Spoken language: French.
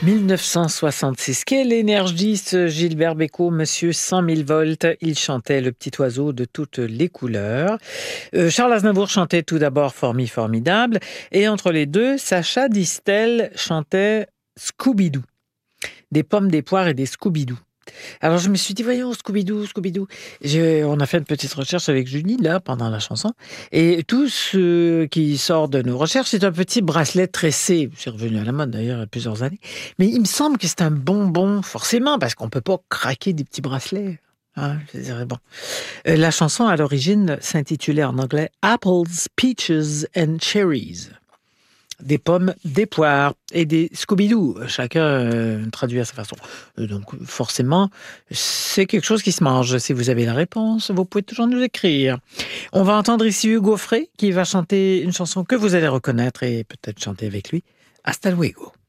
1966. Quelle énergie ce Gilbert Bécaud, monsieur 100 000 volts. Il chantait Le petit oiseau de toutes les couleurs. Charles Aznavour chantait tout d'abord Formidable. Et entre les deux, Sacha Distel chantait Scooby-Doo. Des pommes, des poires et des Scooby-Doo. Alors je me suis dit, voyons, Scooby-Doo. On a fait une petite recherche avec Julie, là, pendant la chanson. Et tout ce qui sort de nos recherches, c'est un petit bracelet tressé. C'est revenu à la mode, d'ailleurs, il y a plusieurs années. Mais il me semble que c'est un bonbon, forcément, parce qu'on peut pas craquer des petits bracelets. Hein, je dirais, bon. La chanson, à l'origine, s'intitulait en anglais « Apples, Peaches and Cherries ». Des pommes, des poires et des Scooby-Doo. Chacun traduit à sa façon. Donc, forcément, c'est quelque chose qui se mange. Si vous avez la réponse, vous pouvez toujours nous écrire. On va entendre ici Hugo Frey qui va chanter une chanson que vous allez reconnaître et peut-être chanter avec lui. Hasta luego.